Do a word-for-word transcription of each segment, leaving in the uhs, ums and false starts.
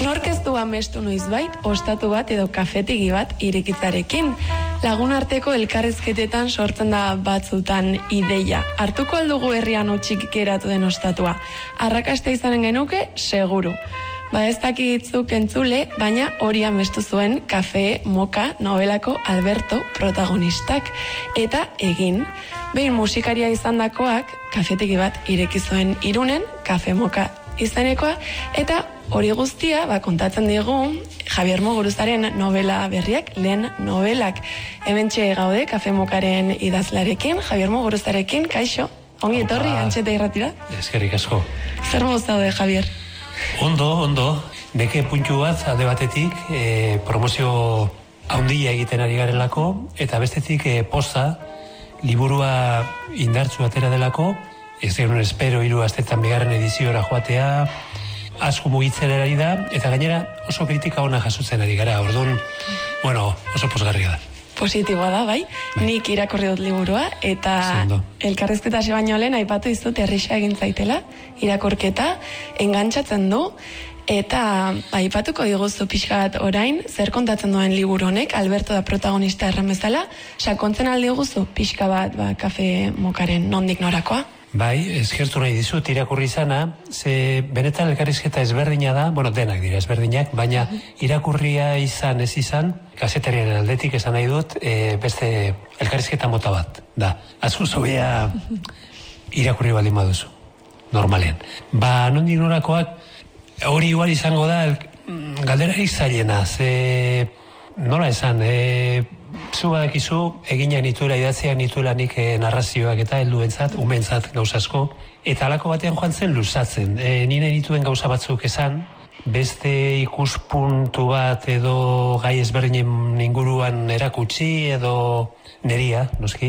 Nork ez du amestu noizbait, ostatu bat edo kafetegi bat irekitzarekin. Lagun arteko elkarrizketetan sortzen da batzutan ideia. Hartuko aldugu herrian utxik geratu den ostatua. Arrakasta izanen genuke, seguru. Ba ez dakitzuk entzule, baina hori amestu zuen Kafe Moka novelako Alberto protagonistak. Eta egin, behin musikaria izandakoak, kafetegi bat ireki zuen Irunen, Kafe Moka izanekoa, eta hori guztia ba, kontatzen digu Javier Muguruzaren novela berriak, lehen novelak. Hementxe gaude, Kafe Mokaren idazlarekin, Javier Muguruzarekin, kaixo, ongi etorri, antxeta irratira. Eskerrik asko. Zer moz daude, Javier? Ondo, ondo, neke puntu bat alde batetik e, promozio handia egiten ari garelako, eta bestetik e, poza, liburua indartzu atera delako, ez genuen espero hiru astetan bigarren ediziora joatea, asko mugitzen ari da, eta gainera oso kritika ona jasotzen ari gara, orduan, bueno, oso posgarria da. Positiboa da, bai? bai. Nik irakurri dut liburua, eta Zendo. elkarrizketa hasi baino lehen aipatu dizut herrisa egin zaitela, irakurketa, engantzatzen du, eta aipatuko diguzu pixka bat orain, zer kontatzen duen liburu honek, Alberto da protagonista erran bezala, sakontzen aldi guzu pixka bat ba, Kafe Mokaren nondik norakoa? Bai, eskertu nahi dizut irakurri izana, ze benetan elkarrizketa ezberdina da, bueno, denak dira ezberdinak, baina irakurria izan ez izan, kasetarian aldetik esan nahi dut, e, beste elkarrizketa mota bat, da. Azku zobea irakurri baldin baduzu, normalean. Ba, nondik norakoak, hori igual izango da, galderarik zailena, ze nola esan, e, zu badakizu, eginak nituela, idatziak nituela nik e, narrazioak eta helduentzat, umentzat gauza asko, eta alako batean joan zen luzatzen. E, nire nituen gauza batzuk esan, beste ikuspuntu bat edo gai ezberdinen inguruan erakutsi edo neria, noski.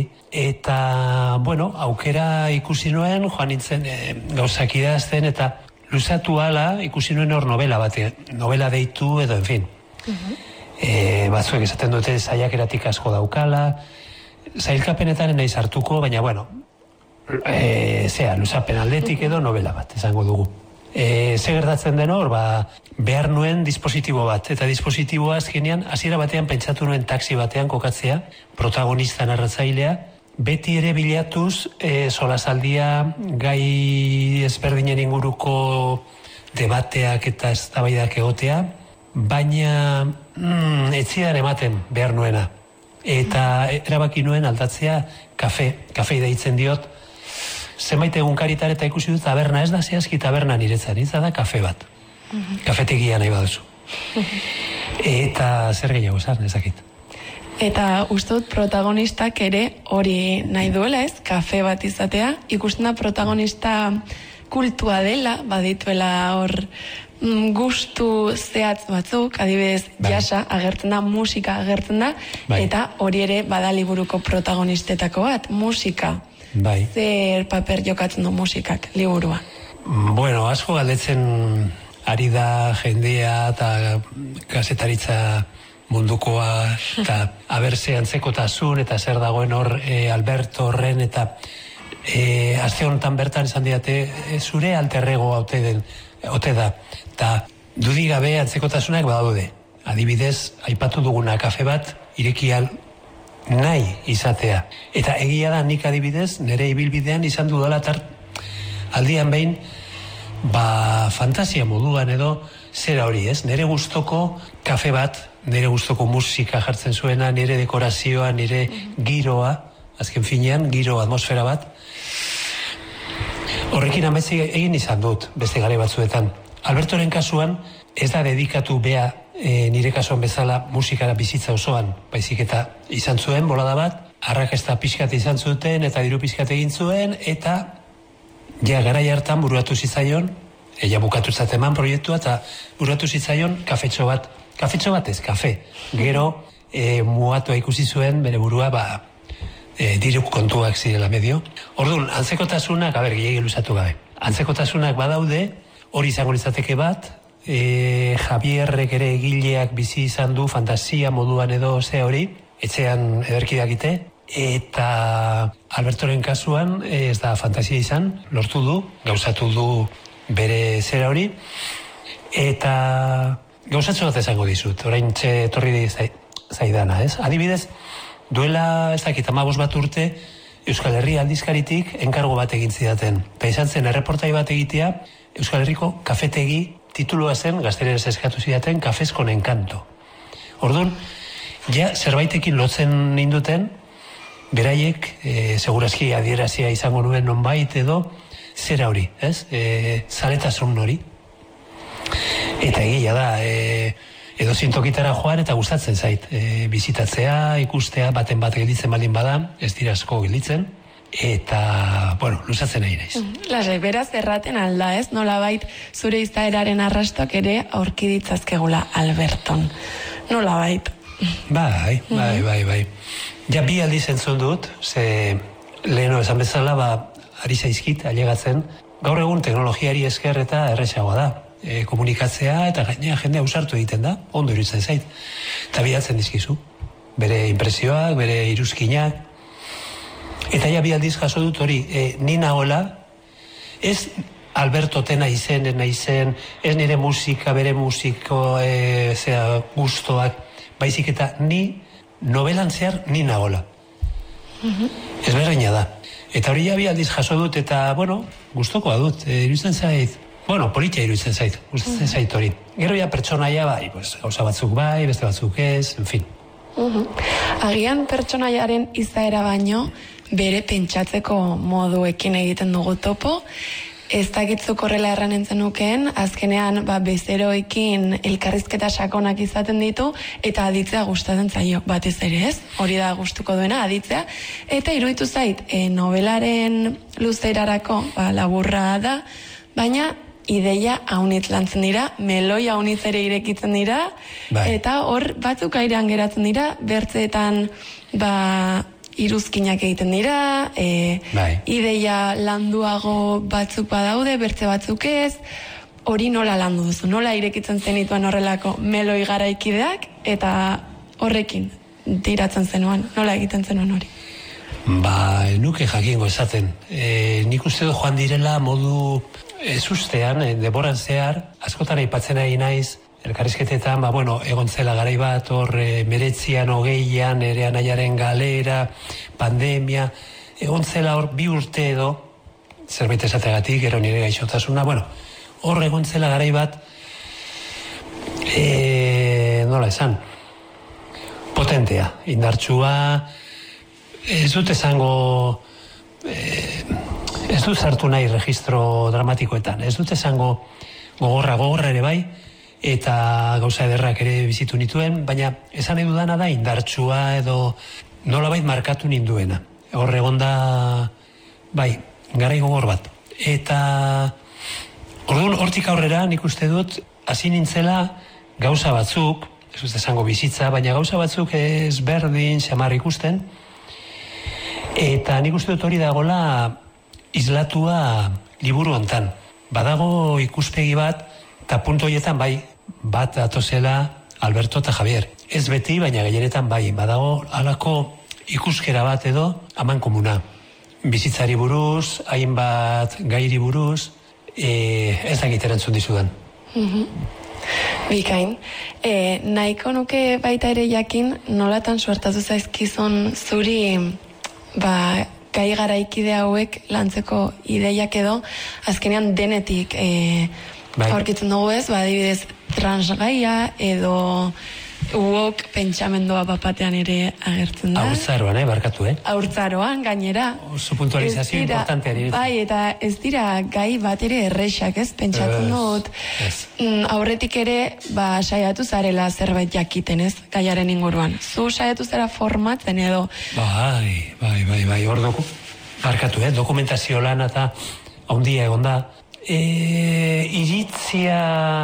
Eta, bueno, aukera ikusi nuen, joan nintzen e, gauzak idazten, eta luzatu ala ikusi nuen hor novela batean, novela deitu edo, en fin. Uh-huh. E, batzuek esaten dute saiakeratik asko daukala, zailkapenetan naiz hartuko, baina bueno, e, zea, luzapen aldetik edo novela bat, esango dugu. E, ze gertatzen den hor, ba, behar nuen dispositibo bat, eta dispositiboa azkenean, hasiera batean pentsatu nuen taxi batean kokatzea, protagonista narratzailea, beti ere bilatuz e, solasaldia gai ezberdinen inguruko debateak eta eztabaidak egotea, baina mm, etzidan ematen behar nuena. Eta erabaki nuen aldatzea kafe, kafei deitzen diot, zenbait egunkaritan eta ikusi dut taberna, ez da zehazki taberna niretzan, ez da kafe bat. Uh-huh. Kafetegia nahi baduzu. Eta zer gehiago esan, ezakit. Eta uste dut protagonistak ere hori nahi duela, ez? Kafe bat izatea, ikusten da protagonista kultua dela, badituela hor gustu zehatz batzuk, adibidez bai. Jasa agertzen da, musika agertzen da, bai. Eta hori ere bada liburuko protagonistetako bat, musika. Bai. Zer paper jokatzen du musikak liburua? Bueno, asko galdetzen ari da jendea eta kasetaritza mundukoa, eta abertze antzekotasun, eta zer dagoen hor e, Alberto horren, eta e, aste honetan bertan esan diate, e, zure alterrego haute den, ote da, eta dudigabe antzekotasunak badaude. Adibidez, aipatu duguna kafe bat, irekial nahi izatea. Eta egia da nik adibidez, nire ibilbidean izan dudala tar aldian behin, ba, fantasia moduan edo, zera hori ez, nire gustoko kafe bat, nire gustoko musika jartzen zuena, nire dekorazioa, nire giroa, azken finean, giro atmosfera bat, horrekin ametzi egin izan dut, beste gare batzuetan. Albertoren kasuan, ez da dedikatu bea e, nire kasuan bezala musikara bizitza osoan, baizik eta izan zuen, bolada bat, arrakasta pixkat izan zuten, eta diru pixkat egin zuen, eta ja garai hartan buruatu zitzaion, ella bukatu zateman proiektua, eta buruatu zitzaion kafetxo bat, kafetxo bat ez, kafe. Gero, e, mugatua ikusi zuen, bere burua, ba, e, diru kontuak zirela medio. Orduan, antzekotasunak, a ber, gehiagin luzatu gabe, antzekotasunak badaude, hori izango litzateke bat, e, Javierrek ere egileak bizi izan du fantasia moduan edo ze hori, etxean ederki dakite, eta Albertoren kasuan ez da fantasia izan, lortu du, gauzatu du bere zera hori, eta gauzatxo bat esango dizut, orain txe torri zaidana, ez? Adibidez, duela, ez dakit, amabos bat urte, Euskal Herria aldizkaritik enkargo bat egin zidaten. Eta izan zen, erreportai bat egitea, Euskal Herriko kafetegi titulua zen, gaztelerez eskatu zidaten, Cafés con Encanto. Orduan, ja, zerbaitekin lotzen ninduten, beraiek, e, segurazki adierazia izango nuen nonbait edo, zera hori, ez? E, zaletasun hori. Eta egia da, e, edo zintokitara joan eta gustatzen zait. E, bizitatzea, ikustea, baten bat gelditzen baldin bada, ez dira asko gelditzen, eta, bueno, luzatzen nahi naiz. Lasai, beraz erraten alda, ez? Nolabait zure izaeraren arrastoak ere aurki ditzazkegula Alberton. Nolabait. Bai, bai, bai, bai. Ja, bi aldiz entzun dut, ze leheno esan bezala, ba, ari zaizkit, ailegatzen, gaur egun teknologiari esker eta erresagoa da. E, komunikatzea eta gainea jendea ausartu egiten da, ondo iruditzen zait. Eta bidatzen dizkizu. Bere impresioak, bere iruzkinak. Eta ja bi aldiz jaso dut hori, e, ni nahola, ez Alberto tena izen, naizen, ez nire musika, bere musiko, e, zera, gustoak, baizik eta ni novelan zehar ni nahola. Uh-huh. Ez berdina da. Eta hori ja bi aldiz jaso dut, eta, bueno, gustokoa dut, e, iruditzen zait. Bueno, politia iruditzen zait, gustatzen zait hori. Gero ja pertsonaia bai, pues, gauza batzuk bai, beste batzuk ez, en fin. Uh-huh. Agian pertsonaiaren izaera baino, bere pentsatzeko moduekin egiten dugu topo, ez dakitzuk horrela erran entzen nukeen, azkenean ba, bezeroekin elkarrizketa sakonak izaten ditu, eta aditzea gustatzen zaio, batez ere ez, hori da gustuko duena, aditzea, eta iruditu zait, e, novelaren luzerarako, ba, laburra da, baina ideia haunitz lantzen dira, meloi haunitz ere irekitzen dira, bai. Eta hor batzuk airean geratzen dira, bertzeetan ba, iruzkinak egiten dira, e, bai. Ideia landuago batzuk badaude, bertze batzuk ez, hori nola landu duzu, nola irekitzen zenituan horrelako meloi garaikideak, eta horrekin tiratzen zenuen, nola egiten zenuen hori? Ba, nuke jakingo esaten. E, nik uste du joan direla modu ez ustean, e, deboran zehar, askotan aipatzen ari naiz, elkarrizketetan, ba, bueno, egon zela garai bat, hor, e, meretzian, hogeian, ere anaiaren galera, pandemia, egon zela hor bi urte edo, zerbait esategatik, gero nire gaixotasuna, bueno, hor egon zela garai bat, e, nola esan, potentea, indartsua, ez dut esango, eh, ez dut sartu nahi registro dramatikoetan, ez dut esango gogorra, gogorra ere bai, eta gauza ederrak ere bizitu nituen, baina esan nahi dudana da indartsua edo nolabait markatu ninduena. Hor egon da, bai, garai gogor bat. Eta orduan hortik aurrera nik uste dut, hasi nintzela gauza batzuk, ez dut esango bizitza, baina gauza batzuk ez berdin, xamar ikusten, eta nik uste dut hori dagoela islatua liburu hontan. Badago ikuspegi bat, eta punto horietan bai, bat atozela Alberto eta Javier. Ez beti, baina gehienetan bai, badago halako ikuskera bat edo aman komuna. Bizitzari buruz, hainbat gairi buruz, e, ez dakit erantzun dizudan. Mm-hmm. Bikain, e, nahiko nuke baita ere jakin, nolatan suertatu zaizkizun zuri ba, gai garaikide hauek lantzeko ideiak edo, azkenean denetik e, bai. Aurkitzen dugu ez, ba, adibidez transgaia edo uok pentsamendua bapatean ere agertzen da. Haurtzaroan, eh, barkatu, eh? Haurtzaroan, gainera. Oso puntualizazio importantea dira. Bai, eta ez dira gai bat ere errexak, ez? Pentsatzen dut. Aurretik ere, ba, saiatu zarela zerbait jakiten, ez? Gaiaren inguruan. Zu saiatu zara formatzen edo. Bai, bai, bai, bai, hor doku. Barkatu, eh? Dokumentazio lan eta haundia egon da. E, iritzia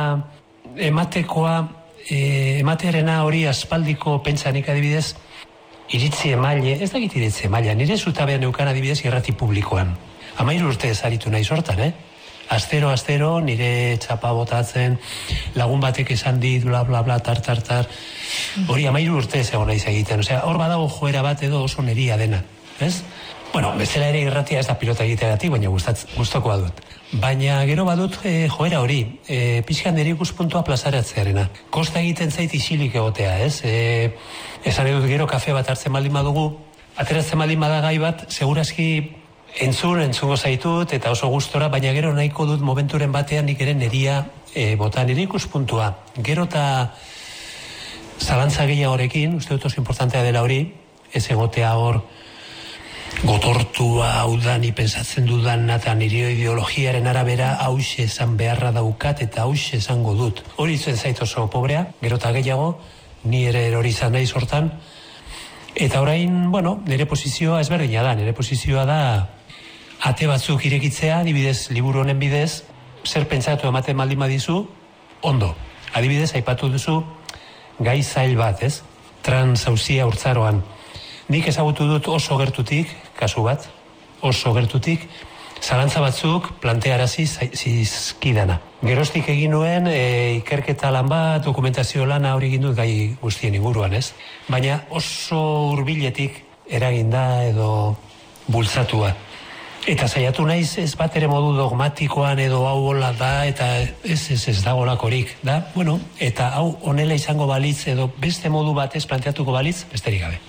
ematekoa E, ematearena hori aspaldiko pentsanik adibidez iritzi emaile, ez dakit iritzi emaile, nire zutabean neukan adibidez irrati publikoan. Amairu urte ezaritu nahi sortan, eh? Astero, astero, nire txapa botatzen, lagun batek esan dit, bla, bla, bla, tar, tar, tar. Hori amairu urte ez egon naiz egiten. Osea, hor badago joera bat edo oso neria dena, ez? Bueno, bezala ere irratia ez da pilota egiteagatik, baina gustakoa dut. Baina gero badut e, joera hori, e, pixkan nire ikuspuntua plazaratzearena. Kosta egiten zait isilik egotea, ez? E, esan edut gero kafe bat hartzen baldin badugu, ateratzen baldin badagai bat, segurazki entzun, entzungo zaitut, eta oso gustora, baina gero nahiko dut momenturen batean nik ere neria e, bota nire ikuspuntua. Gero eta zalantza gehiagorekin, uste dut oso importantea dela hori, ez egotea hor, gotortua hau da ni pensatzen dudan eta nire ideologiaren arabera hauxe esan beharra daukat eta hauxe esango dut. Hori zuen zait oso pobrea, gero eta gehiago, ni ere hori izan nahi sortan. Eta orain, bueno, nire posizioa ezberdina da, nire posizioa da ate batzuk irekitzea, adibidez, liburu honen bidez, zer pentsatu ematen baldin badizu, ondo. Adibidez, aipatu duzu, gai zail bat, ez? Transauzia urtzaroan. Nik ezagutu dut oso gertutik, kasu bat, oso gertutik, zalantza batzuk plantearazi zizkidana. Geroztik egin nuen e, ikerketa lan bat, dokumentazio lana hori egin dut gai guztien inguruan, ez? Baina oso hurbiletik eraginda edo bultzatua. Eta saiatu naiz ez bat ere modu dogmatikoan edo hau hola da, eta ez ez ez dagolakorik, da? Bueno, eta hau honela izango balitz edo beste modu batez planteatuko balitz, besterik gabe.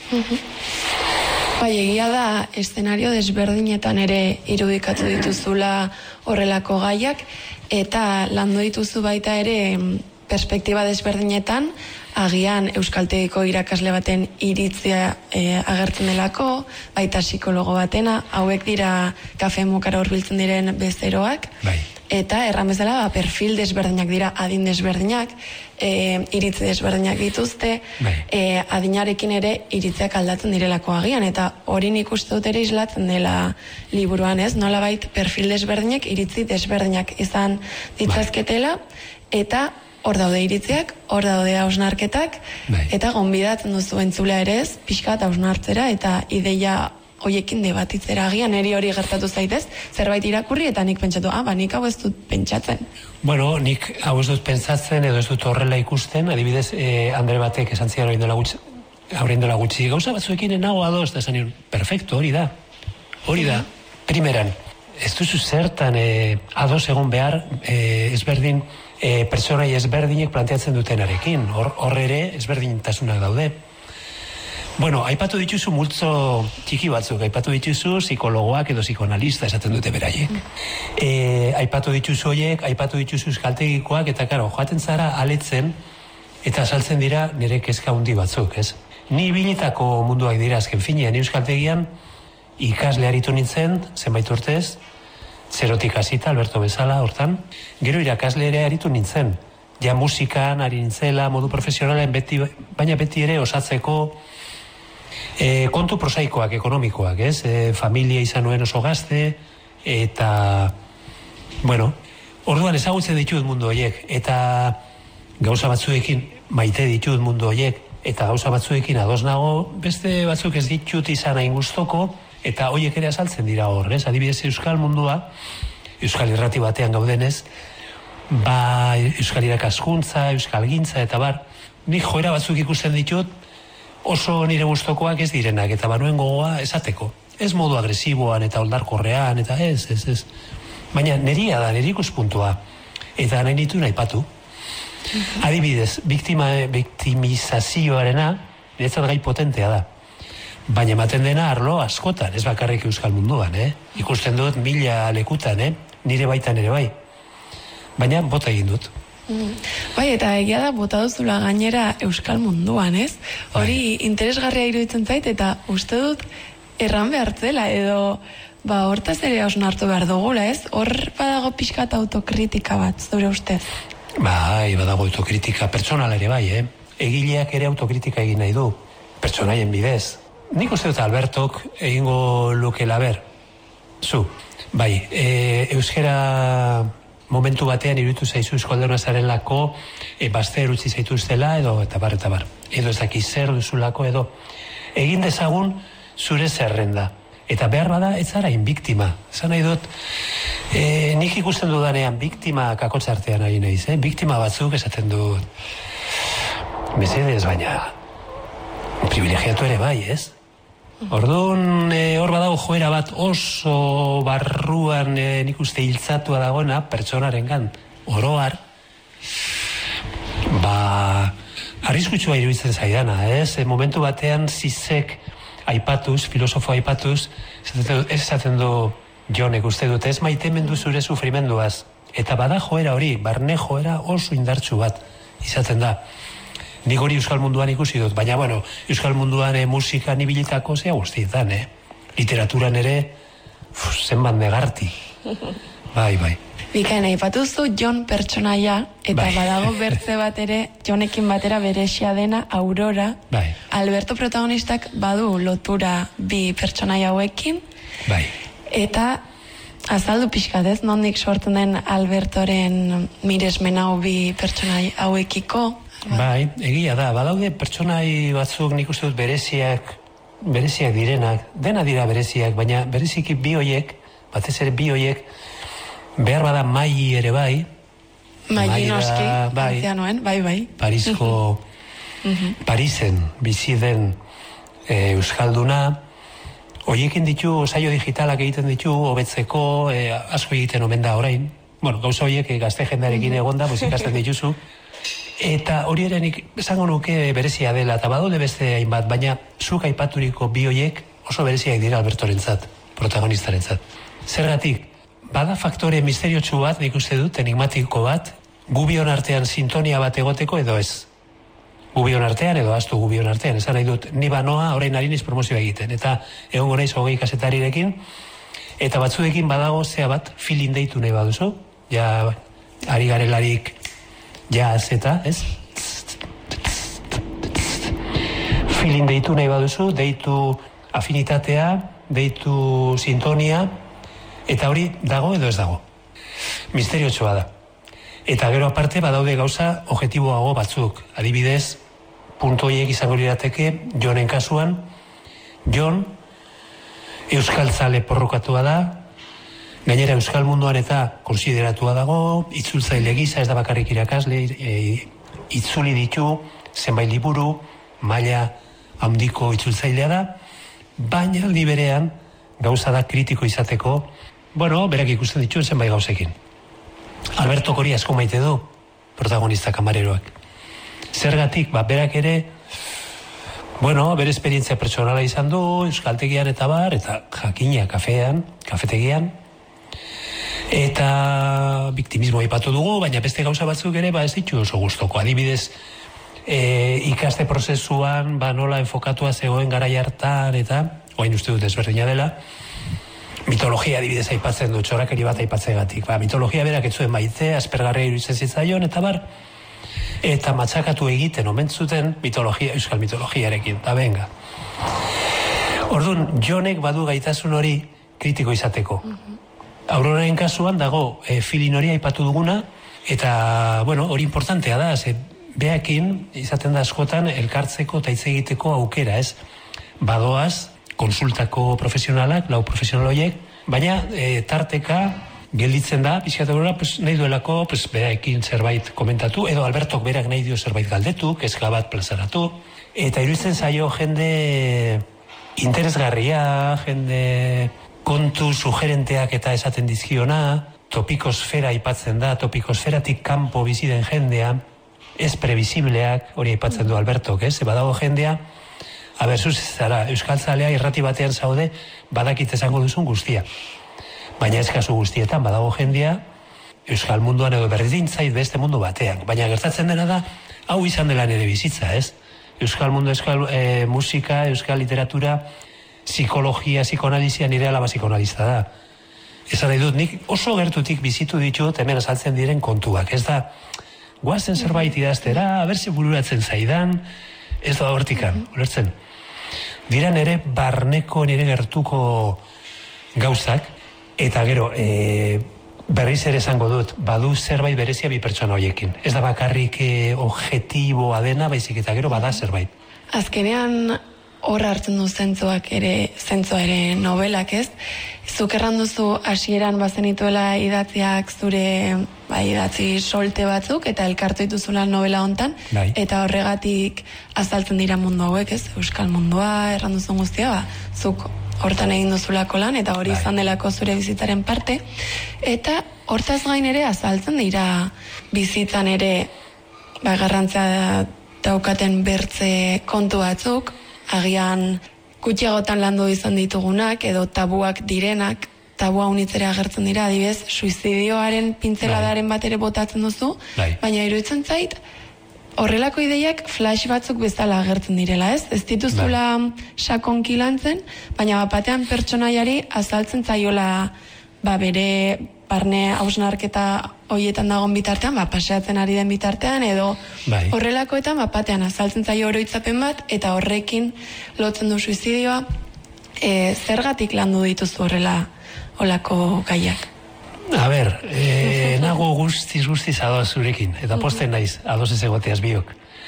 Bai, egia da, eszenario desberdinetan ere irudikatu dituzula horrelako gaiak, eta landu dituzu baita ere perspektiba desberdinetan, agian euskaltegiko irakasle baten iritzia e, agertzen delako, baita psikologo batena, hauek dira kafe mokara hurbiltzen diren bezeroak, bai. Eta erran bezala, ba, perfil desberdinak dira, adin desberdinak, e, iritzi desberdinak dituzte, e, adinarekin ere iritziak aldatzen direlako agian, eta hori nik uste dut ere islatzen dela liburuan, ez? Nolabait perfil desberdinak, iritzi desberdinak izan ditzazketela, eta hor daude iritziak, hor daude hausnarketak, eta gonbidatzen duzu entzula ere ez, pixkat hausnartzera, eta ideia hoiekin debatitzera agian, eri hori gertatu zaitez, zerbait irakurri eta nik pentsatu, ah, ba, nik hau ez dut pentsatzen. Bueno, nik hau ez dut pentsatzen edo ez dut horrela ikusten, adibidez, eh, Andre batek esan zian hori dola gutxi, dola gutxi, gauza batzuekin nago adoz, da esan nion, perfecto, hori da, hori da, primeran, ez duzu zertan eh, adoz egon behar eh, ezberdin, eh, pertsonai ezberdinek planteatzen dutenarekin, hor, hor ere ezberdintasunak daude. Bueno, aipatu dituzu multzo txiki batzuk, aipatu dituzu psikologoak edo psikoanalista esaten dute beraiek. E, aipatu dituzu horiek, aipatu dituzu euskaltegikoak, eta karo, joaten zara aletzen, eta saltzen dira nire kezka handi batzuk, ez? Ni bilitako munduak dira azken finean, euskaltegian ikasle aritu nintzen, zenbait urtez, zerotik hasita, Alberto bezala, hortan, gero irakasle ere aritu nintzen. Ja musikan, ari nintzela, modu profesionalen, beti, baina beti ere osatzeko, E, kontu prosaikoak, ekonomikoak, ez? E, familia izan nuen oso gazte, eta, bueno, orduan ezagutzen ditut mundu horiek, eta gauza batzuekin maite ditut mundu horiek, eta gauza batzuekin ados nago, beste batzuk ez ditut izan hain gustoko, eta horiek ere azaltzen dira hor, ez? Adibidez, euskal mundua, euskal irrati batean gaudenez, ba, euskal irakaskuntza, euskal gintza, eta bar, nik joera batzuk ikusten ditut, oso nire gustokoak ez direnak, eta banuen gogoa esateko. Ez modu agresiboan eta oldarkorrean, eta ez, ez, ez. Baina neria da, nire ikuspuntua. Eta nahi nitu nahi patu. Mm-hmm. Adibidez, biktima, biktimizazioarena, niretzat gai potentea da. Baina ematen dena arlo askotan, ez bakarrik euskal munduan, eh? Ikusten dut mila lekutan, eh? Nire baitan ere bai. Baina bota egin dut. Mm. Bai, eta egia da bota duzula gainera euskal munduan, ez? Hori bai. Interesgarria iruditzen zait, eta uste dut erran behartzela, edo ba, hortaz ere hausnartu behar dugula, ez? Hor badago pixkat autokritika bat, zure ustez? Bai, badago autokritika pertsonal ere bai, eh? Egileak ere autokritika egin nahi du, pertsonaien bidez. Nik uste dut Albertok egingo lukela ber. Zu, bai, e, euskera momentu batean iruditu zaizu euskalduna zaren lako, e, bazter utzi zaituztela, edo eta bar, eta bar. Edo ez daki zer duzulako, edo egin dezagun zure zerrenda. Eta behar bada, ez zara inbiktima. Zan nahi dut, e, nik ikusten dudanean biktima kakotzartean ari naiz, eh? Biktima batzuk esaten dut, mesedez, baina privilegiatu ere bai, ez? Orduan, e, hor badago joera bat oso barruan e, nik uste hiltzatua dagoena pertsonarengan oroar, ba, arriskutsua iruditzen zaidana, ez? E, momentu batean zizek aipatuz, filosofo aipatuz, ez esaten du Jonek uste dut, ez maitemendu zure sufrimenduaz. Eta bada joera hori, barne joera oso indartsu bat izaten da. Nik hori euskal munduan ikusi dut, baina, bueno, euskal munduan e, musikan ibilitako zea guztietan, eh? Literaturan ere, uf, zenbat negarti. Bai, bai. Bikain, aipatuzu Jon pertsonaia, eta bai. Badago bertze bat ere, Jonekin batera berexia dena, Aurora. Bai. Alberto protagonistak badu lotura bi pertsonaia hauekin. Bai. Eta azaldu pixkat ez, nondik sortzen den Albertoren miresmen hau bi pertsonai hauekiko. Bai, egia da, badaude pertsonai batzuk nik uste dut bereziak, bereziak direnak, dena dira bereziak, baina bereziki bi hoiek, batez ere bi hoiek, behar bada Mai ere bai. Mai noski, antzianoen, bai, bai. Parisko, Parisen bizi den e, euskalduna, hoiekin ditu, saio digitalak egiten ditu, hobetzeko, e, asko egiten omen da orain. Bueno, gauza horiek e, gazte jendarekin egonda, pues ikasten dituzu. Eta hori ere nik esango nuke berezia dela, eta badaude beste hainbat, baina zuk aipaturiko bi hoiek oso bereziak dira Albertorentzat, protagonistarentzat. Zergatik, bada faktore misteriotsu bat, nik uste dut, enigmatiko bat, gubion artean sintonia bat egoteko edo ez. Gubion artean edo astu gubion artean, esan nahi dut, ni banoa orain hariniz promozioa egiten, eta egongo naiz hogei kasetarirekin, eta batzuekin badago zea bat, feeling deitu nahi baduzu, ja, ari garelarik jaz eta, ez? Feeling deitu nahi baduzu, deitu afinitatea, deitu sintonia, eta hori dago edo ez dago. Misteriotsoa da. Eta gero aparte badaude gauza objektiboago batzuk. Adibidez, puntu horiek izango lirateke, Jonen kasuan, Jon euskaltzale porrokatua da, gainera euskal munduan eta konsideratua dago, itzultzaile gisa, ez da bakarrik irakasle, e, itzuli ditu, zenbait liburu, maila handiko itzultzailea da, baina aldi berean gauza da kritiko izateko, bueno, berak ikusten dituen zenbait gauzekin. Alberto hori asko maite du, protagonista kamareroak. Zergatik, ba, berak ere, bueno, bere esperientzia pertsonala izan du, euskaltegian eta bar, eta jakina kafean, kafetegian, eta biktimismo aipatu dugu, baina beste gauza batzuk ere, ba, ez ditu oso gustoko. Adibidez, e, ikaste prozesuan, ba, nola enfokatua zegoen garai hartan, eta, oain uste dut ezberdina dela, mitologia adibidez aipatzen du, txorakeri bat aipatzegatik. Ba, mitologia berak ez zuen maite, aspergarria iruditzen zitzaion, eta bar, eta matxakatu egiten omentzuten mitologia, euskal mitologiarekin, eta benga. Orduan, Jonek badu gaitasun hori kritiko izateko. Auroraren kasuan dago e, filin hori aipatu duguna, eta, bueno, hori importantea da, ze beakin izaten da askotan elkartzeko eta hitz egiteko aukera, ez? Badoaz, konsultako profesionalak, lau profesional horiek, baina e, tarteka gelditzen da, pixkategora, pues, nahi duelako, pues, beakin zerbait komentatu, edo Albertok berak nahi dio zerbait galdetu, kezka bat plazaratu, eta iruditzen zaio jende interesgarria, jende kontu sugerenteak eta esaten dizkiona, topikosfera aipatzen da, topikosferatik kanpo bizi den jendea, ez previsibleak, hori aipatzen du Albertok, ez? Badago jendea, aber, zuz zara, euskaltzalea irrati batean zaude, badakit esango duzun guztia. Baina ez kasu guztietan, badago jendea, euskal munduan edo berdintzait beste mundu batean. Baina gertatzen dena da, hau izan dela nire bizitza, ez? Euskal mundu, euskal e, musika, euskal literatura, psikologia, psikoanalizia, nire alaba psikoanalista da. Ez nahi dut, nik oso gertutik bizitu ditut hemen azaltzen diren kontuak. Ez da, guazen zerbait idaztera, abertze bururatzen zaidan, ez da hortikan, ulertzen. Dira nire barneko, nire gertuko gauzak, eta gero, e, berriz ere esango dut, badu zerbait berezia bi pertsona horiekin. Ez da bakarrik e, objektiboa dena, baizik eta gero bada zerbait. Azkenean, hor hartzen du zentzuak ere, zentzua ere novelak, ez? Zuk erran duzu hasieran bazenituela idatziak zure bai, idatzi solte batzuk, eta elkartu dituzula novela hontan, bai. Eta horregatik azaltzen dira mundu hauek, ez? Euskal mundua, erranduzun guztia, ba, zuk hortan egin duzulako lan, eta hori bai. Izan delako zure bizitzaren parte, eta hortaz gain ere azaltzen dira bizitzan ere ba, garrantzia daukaten bertze kontu batzuk, agian gutxiagotan landu izan ditugunak, edo tabuak direnak, tabua unitzera agertzen dira, adibez, suizidioaren pintzeladaren bat ere botatzen duzu, bai. Baina iruditzen zait, horrelako ideiak flash batzuk bezala agertzen direla, ez? Ez dituzula bai. Sakonki lantzen, baina batean pertsonaiari azaltzen zaiola ba, bere barne hausnarketa hoietan dagoen bitartean, ba, paseatzen ari den bitartean, edo bai. Horrelakoetan ba, batean azaltzen zaio oroitzapen bat, eta horrekin lotzen du suizidioa, e, zergatik landu dituzu horrela olako gaiak? A ber, eh, nago guztiz guztiz adoz zurekin, eta posten naiz adoz ez egoteaz biok.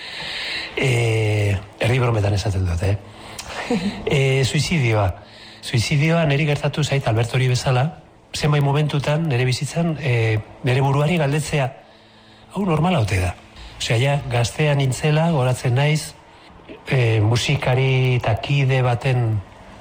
Eh, erdi brometan esaten dut, eh? eh suizidioa. Suizidioa niri gertatu zait Alberto hori bezala, zenbait momentutan nire bizitzan, eh, nire buruari galdetzea, hau normala ote da. Osea, ja, gaztean nintzela, goratzen naiz, eh, musikari eta kide baten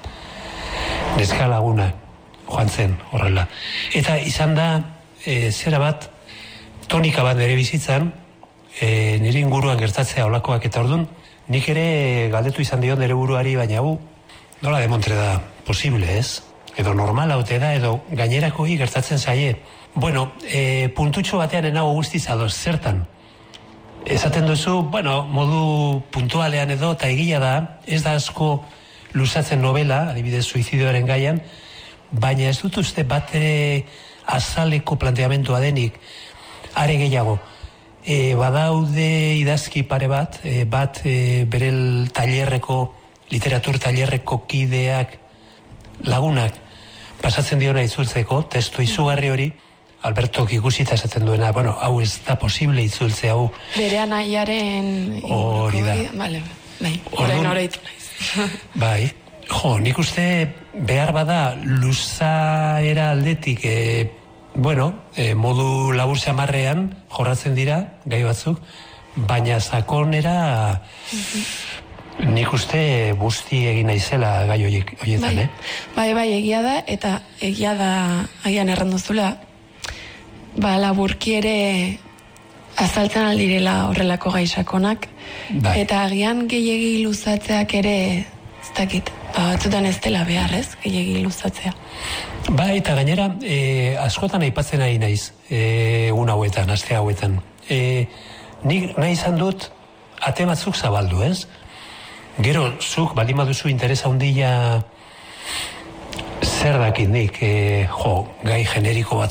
neska laguna joan zen horrela. Eta izan da, e, zera bat, tonika bat nire bizitzan, e, nire inguruan gertatzea olakoak, eta orduan, nik ere galdetu izan dion nire buruari, baina hu, nola demontre da posible, ez? Edo normala ote da, edo gainerakoi gertatzen zaie. Bueno, e, puntutxo batean enago guztiz adoz, zertan? Esaten duzu, bueno, modu puntualean edo, eta egia da, ez da asko luzatzen novela, adibidez suizidioaren gaian, baina ez dut uste bat ere azaleko planteamentua denik, are gehiago. E, badaude idazki pare bat, e, bat e, bere tailerreko, literatur tailerreko kideak, lagunak, pasatzen diona itzultzeko, testu izugarri hori, Albertok ikusita esaten duena, bueno, hau ez da posible itzultze hau. Bere anaiaren... Hori da. Vale, bai, orain horreitu naiz. Bai, jo, nik uste behar bada luzaera aldetik, e, bueno, e, modu labur xamarrean jorratzen dira, gai batzuk, baina sakonera nik uste guzti egin naizela gai horietan, bai. eh? Bai, bai, egia da, eta egia da, agian erranduzula, ba, laburki ere azaltzen aldirela horrelako gaisakonak, bai. Eta agian gehiegi luzatzeak ere, ez dakit, ba, batzutan ez dela behar, ez, gehiegi luzatzea. Ba, eta gainera, e, askotan aipatzen ari naiz, e, egun hauetan, aste hauetan. E, nik nahi izan dut, ate batzuk zabaldu, ez? Gero, zuk, baldin baduzu interesa handia zer dakit nik, e, jo, gai generiko batzuk